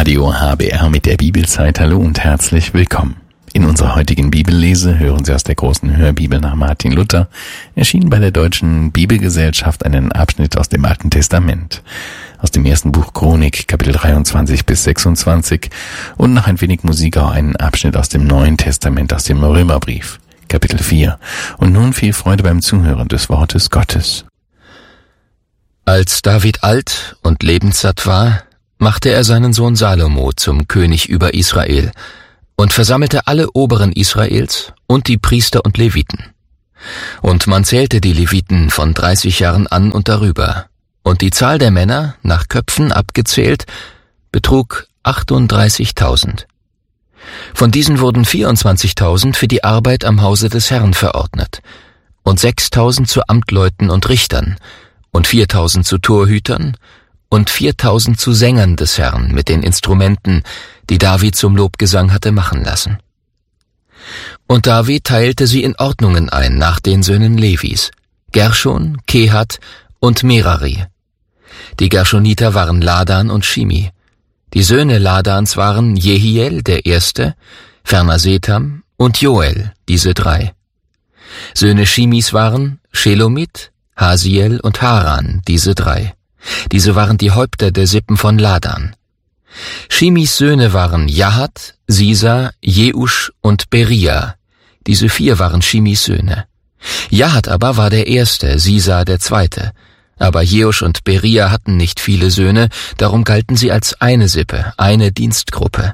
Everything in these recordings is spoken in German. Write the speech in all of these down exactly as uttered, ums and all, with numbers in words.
Radio H B R mit der Bibelzeit. Hallo und herzlich willkommen. In unserer heutigen Bibellese hören Sie aus der großen Hörbibel nach Martin Luther, erschienen bei der Deutschen Bibelgesellschaft, einen Abschnitt aus dem Alten Testament, aus dem ersten Buch Chronik, Kapitel dreiundzwanzig bis sechsundzwanzig, und nach ein wenig Musik auch einen Abschnitt aus dem Neuen Testament, aus dem Römerbrief, Kapitel vier. Und nun viel Freude beim Zuhören des Wortes Gottes. Als David alt und lebenssatt war, machte er seinen Sohn Salomo zum König über Israel und versammelte alle Oberen Israels und die Priester und Leviten. Und man zählte die Leviten von dreißig Jahren an und darüber, und die Zahl der Männer, nach Köpfen abgezählt, betrug achtunddreißigtausend. Von diesen wurden vierundzwanzigtausend für die Arbeit am Hause des Herrn verordnet und sechstausend zu Amtleuten und Richtern und viertausend zu Torhütern und viertausend zu Sängern des Herrn mit den Instrumenten, die David zum Lobgesang hatte machen lassen. Und David teilte sie in Ordnungen ein nach den Söhnen Levis, Gershon, Kehat und Merari. Die Gershoniter waren Ladan und Shimi. Die Söhne Ladans waren Jehiel, der Erste, ferner Setham und Joel, diese drei. Söhne Shimis waren Shelomit, Hasiel und Haran, diese drei. Diese waren die Häupter der Sippen von Ladan. Shimis Söhne waren Jahat, Sisa, Jeusch und Beria. Diese vier waren Shimis Söhne. Jahat aber war der Erste, Sisa der Zweite. Aber Jeusch und Beria hatten nicht viele Söhne, darum galten sie als eine Sippe, eine Dienstgruppe.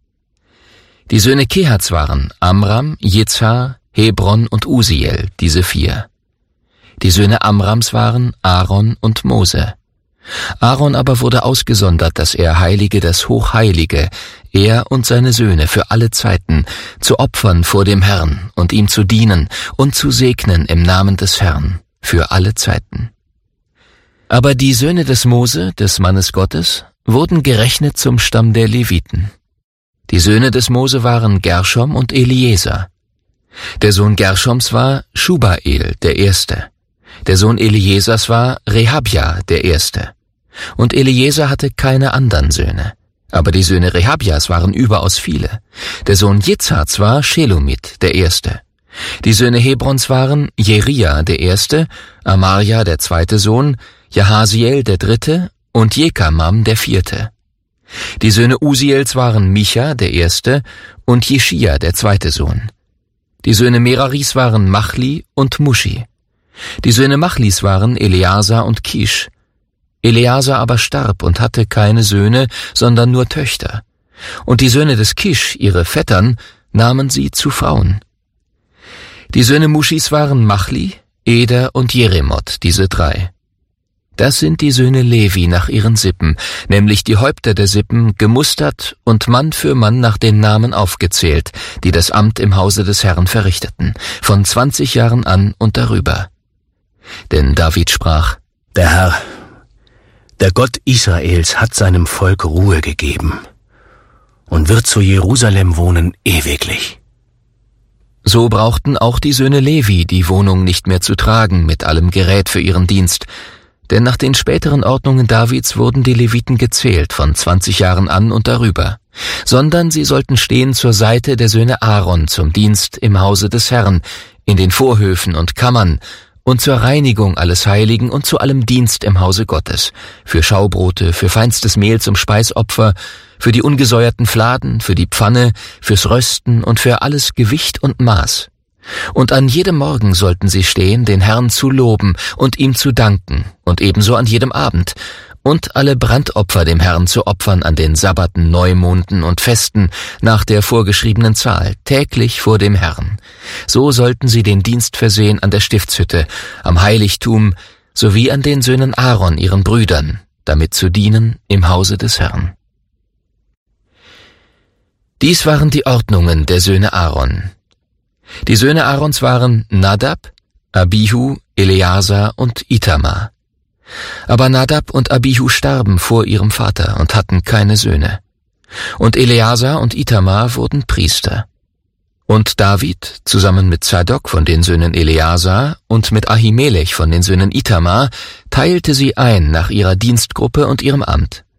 Die Söhne Kehats waren Amram, Jezhar, Hebron und Usiel, diese vier. Die Söhne Amrams waren Aaron und Mose. Aaron aber wurde ausgesondert, dass er heilige das Hochheilige, er und seine Söhne für alle Zeiten, zu opfern vor dem Herrn und ihm zu dienen und zu segnen im Namen des Herrn, für alle Zeiten. Aber die Söhne des Mose, des Mannes Gottes, wurden gerechnet zum Stamm der Leviten. Die Söhne des Mose waren Gershom und Eliezer. Der Sohn Gershoms war Schubael, der Erste. Der Sohn Eliezers war Rehabja, der Erste. Und Eliezer hatte keine anderen Söhne. Aber die Söhne Rehabjas waren überaus viele. Der Sohn Jitzhats war Shelomit, der Erste. Die Söhne Hebrons waren Jeria, der Erste, Amaria, der zweite Sohn, Jahasiel, der Dritte, und Jekamam, der Vierte. Die Söhne Usiels waren Micha, der Erste, und Jeschia, der zweite Sohn. Die Söhne Meraris waren Machli und Mushi. Die Söhne Machlis waren Eleazar und Kisch. Eleazar aber starb und hatte keine Söhne, sondern nur Töchter. Und die Söhne des Kisch, ihre Vettern, nahmen sie zu Frauen. Die Söhne Muschis waren Machli, Eder und Jeremoth, diese drei. Das sind die Söhne Levi nach ihren Sippen, nämlich die Häupter der Sippen, gemustert und Mann für Mann nach den Namen aufgezählt, die das Amt im Hause des Herrn verrichteten, von zwanzig Jahren an und darüber. Denn David sprach: Der Herr, der Gott Israels, hat seinem Volk Ruhe gegeben und wird zu Jerusalem wohnen ewiglich. So brauchten auch die Söhne Levi die Wohnung nicht mehr zu tragen mit allem Gerät für ihren Dienst, denn nach den späteren Ordnungen Davids wurden die Leviten gezählt von zwanzig Jahren an und darüber, sondern sie sollten stehen zur Seite der Söhne Aaron zum Dienst im Hause des Herrn, in den Vorhöfen und Kammern und zur Reinigung alles Heiligen und zu allem Dienst im Hause Gottes, für Schaubrote, für feinstes Mehl zum Speisopfer, für die ungesäuerten Fladen, für die Pfanne, fürs Rösten und für alles Gewicht und Maß. Und an jedem Morgen sollten sie stehen, den Herrn zu loben und ihm zu danken, und ebenso an jedem Abend, und alle Brandopfer dem Herrn zu opfern an den Sabbaten, Neumonden und Festen nach der vorgeschriebenen Zahl, täglich vor dem Herrn. So sollten sie den Dienst versehen an der Stiftshütte, am Heiligtum, sowie an den Söhnen Aaron, ihren Brüdern, damit zu dienen im Hause des Herrn. Dies waren die Ordnungen der Söhne Aaron. Die Söhne Aarons waren Nadab, Abihu, Eleazar und Itamar. Aber Nadab und Abihu starben vor ihrem Vater und hatten keine Söhne. Und Eleazar und Itamar wurden Priester. Und David, zusammen mit Zadok von den Söhnen Eleazar und mit Ahimelech von den Söhnen Itamar, teilte sie ein nach ihrer Dienstgruppe und ihrem Amt.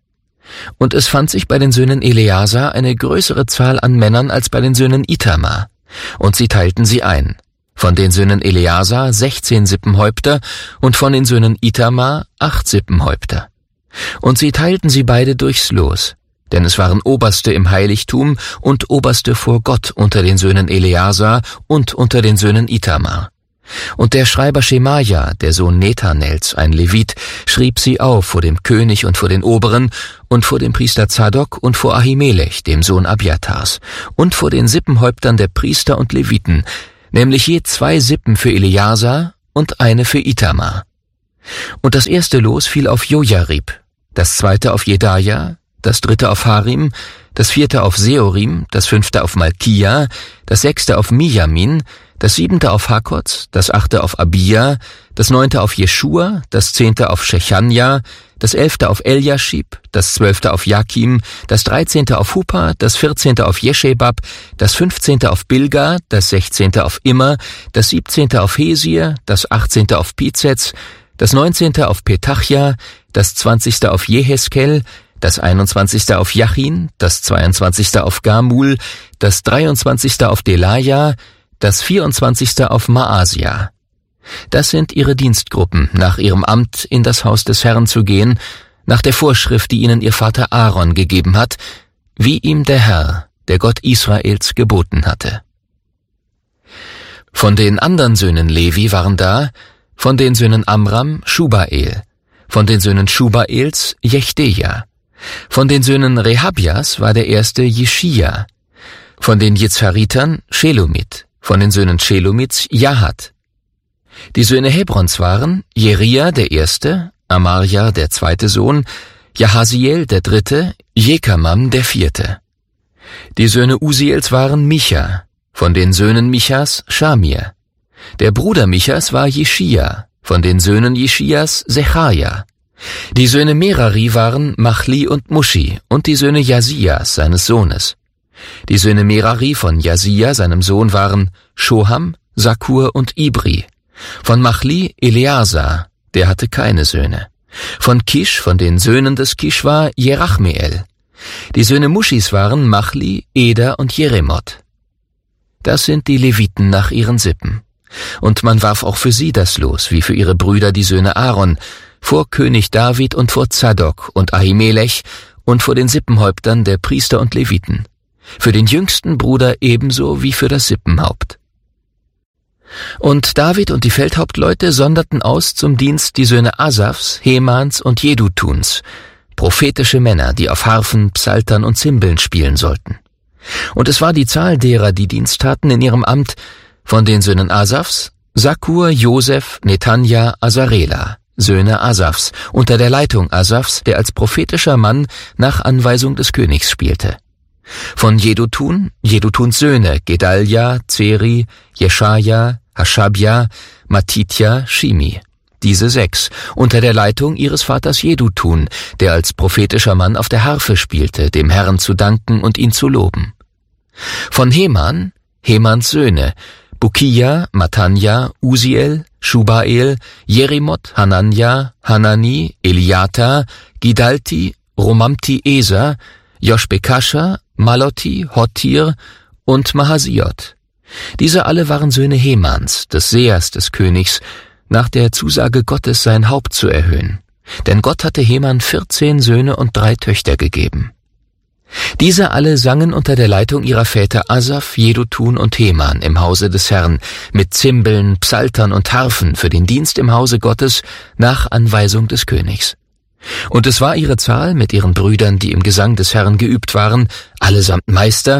Und es fand sich bei den Söhnen Eleazar eine größere Zahl an Männern als bei den Söhnen Itamar, und sie teilten sie ein. Von den Söhnen Eleazar sechzehn Sippenhäupter und von den Söhnen Itamar acht Sippenhäupter. Und sie teilten sie beide durchs Los, denn es waren Oberste im Heiligtum und Oberste vor Gott unter den Söhnen Eleazar und unter den Söhnen Itamar. Und der Schreiber Schemaja, der Sohn Nethanels, ein Levit, schrieb sie auf vor dem König und vor den Oberen und vor dem Priester Zadok und vor Ahimelech, dem Sohn Abjatars, und vor den Sippenhäuptern der Priester und Leviten, nämlich je zwei Sippen für Eleazar und eine für Itamar. Und das erste Los fiel auf Jojarib, das zweite auf Jedaja, das dritte auf Harim, das vierte auf Seorim, das fünfte auf Malkia, das sechste auf Mijamin, das siebente auf Hakoz, das achte auf Abia, das neunte auf Jeschua, das zehnte auf Shechanja, das elfte auf Eliashib, das zwölfte auf Jakim, das dreizehnte auf Hupa, das vierzehnte auf Jeschebab, das fünfzehnte auf Bilga, das sechzehnte auf Immer, das siebzehnte auf Hesir, das achtzehnte auf Pizetz, das neunzehnte auf Petachia, das zwanzigste auf Jeheskel, das einundzwanzigste auf Jachin, das zweiundzwanzigste auf Gamul, das dreiundzwanzigste auf Delaja, das vierundzwanzigste auf Maasia. Das sind ihre Dienstgruppen, nach ihrem Amt in das Haus des Herrn zu gehen, nach der Vorschrift, die ihnen ihr Vater Aaron gegeben hat, wie ihm der Herr, der Gott Israels, geboten hatte. Von den anderen Söhnen Levi waren da, von den Söhnen Amram, Schubael, von den Söhnen Schubaels, Jechteja, von den Söhnen Rehabias war der erste Jeschia, von den Jitzharitern Shelomit, von den Söhnen Shelomits Jahat. Die Söhne Hebrons waren Jeria der erste, Amarja der zweite Sohn, Jahasiel der dritte, Jekamam der vierte. Die Söhne Usiels waren Micha, von den Söhnen Michas Schamir. Der Bruder Michas war Jeschia, von den Söhnen Jeschias Sechaja. Die Söhne Merari waren Machli und Mushi und die Söhne Jasias, seines Sohnes. Die Söhne Merari von Jasia, seinem Sohn, waren Shoham, Sakur und Ibri. Von Machli Eleazar, der hatte keine Söhne. Von Kisch, von den Söhnen des Kisch, war Jerachmeel. Die Söhne Muschis waren Machli, Eder und Jeremot. Das sind die Leviten nach ihren Sippen. Und man warf auch für sie das Los, wie für ihre Brüder die Söhne Aaron, vor König David und vor Zadok und Ahimelech und vor den Sippenhäuptern der Priester und Leviten. Für den jüngsten Bruder ebenso wie für das Sippenhaupt. Und David und die Feldhauptleute sonderten aus zum Dienst die Söhne Asafs, Hemans und Jedutuns, prophetische Männer, die auf Harfen, Psaltern und Zimbeln spielen sollten. Und es war die Zahl derer, die Dienst taten in ihrem Amt, von den Söhnen Asafs, Sakur, Josef, Netanja, Asarela, Söhne Asafs, unter der Leitung Asafs, der als prophetischer Mann nach Anweisung des Königs spielte. Von Jedutun, Jedutuns Söhne, Gedalja, Zeri, Jeschaja, Hashabja, Matitja, Shimi. Diese sechs, unter der Leitung ihres Vaters Jedutun, der als prophetischer Mann auf der Harfe spielte, dem Herrn zu danken und ihn zu loben. Von Heman, Hemans Söhne, Bukia, Matanja, Usiel, Schubael, Jerimot, Hananja, Hanani, Eliata, Gidalti, Romamti Esa, Joshbekascha, Maloti, Hotir und Mahasiot. Diese alle waren Söhne Hemans, des Sehers des Königs, nach der Zusage Gottes sein Haupt zu erhöhen. Denn Gott hatte Heman vierzehn Söhne und drei Töchter gegeben. Diese alle sangen unter der Leitung ihrer Väter Asaf, Jedutun und Heman im Hause des Herrn, mit Zimbeln, Psaltern und Harfen für den Dienst im Hause Gottes nach Anweisung des Königs. Und es war ihre Zahl mit ihren Brüdern, die im Gesang des Herrn geübt waren, allesamt Meister,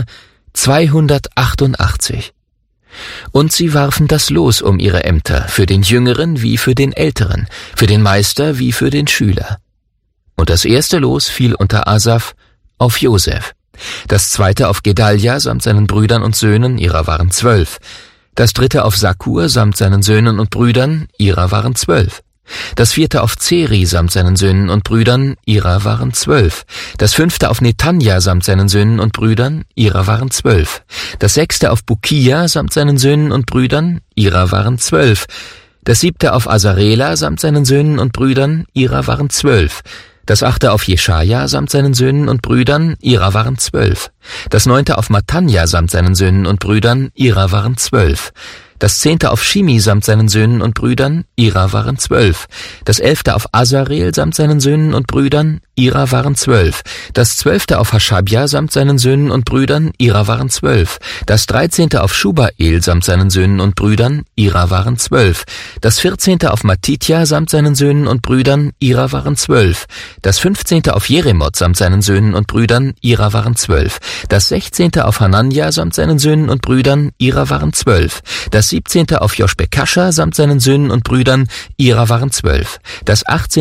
zweihundertachtundachtzig. Und sie warfen das Los um ihre Ämter, für den Jüngeren wie für den Älteren, für den Meister wie für den Schüler. Und das erste Los fiel unter Asaf auf Josef, das zweite auf Gedalja samt seinen Brüdern und Söhnen, ihrer waren zwölf, das dritte auf Sakur samt seinen Söhnen und Brüdern, ihrer waren zwölf, das vierte auf Zeri samt seinen Söhnen und Brüdern, ihrer waren zwölf, das fünfte auf Netanja samt seinen Söhnen und Brüdern, ihrer waren zwölf, das sechste auf Bukia samt seinen Söhnen und Brüdern, ihrer waren zwölf, das siebte auf Asarela samt seinen Söhnen und Brüdern, ihrer waren zwölf, Das achte auf Jeschaja samt seinen Söhnen und Brüdern, ihrer waren zwölf. Das neunte auf Matanja samt seinen Söhnen und Brüdern, ihrer waren zwölf. Das zehnte auf Shimi samt seinen Söhnen und Brüdern, ihrer waren zwölf. Das elfte auf Azarel samt seinen Söhnen und Brüdern, ihrer waren zwölf. Das zwölfte auf Haschabja samt seinen Söhnen und Brüdern, ihrer waren zwölf. Das dreizehnte auf Schubael samt seinen Söhnen und Brüdern, ihrer waren zwölf. Das vierzehnte auf Matitja samt seinen Söhnen und Brüdern, ihrer waren zwölf. Das fünfzehnte auf Jeremot samt seinen Söhnen und Brüdern, ihrer waren zwölf. Das sechzehnte auf Hananja samt seinen Söhnen und Brüdern, ihrer waren zwölf. Das siebzehnte auf Joschbekascha samt seinen Söhnen und Brüdern, ihrer waren zwölf. Das achtzehnte